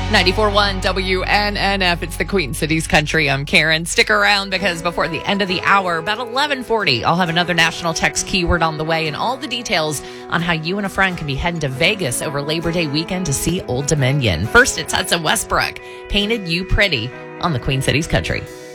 94.1 WNNF. It's the Queen Cities Country. I'm Karen. Stick around because before the end of the hour, about 11:40, I'll have another national text keyword on the way and all the details on how you and a friend can be heading to Vegas over Labor Day weekend to see Old Dominion. First, it's Hudson Westbrook, Painted You Pretty on the Queen Cities Country.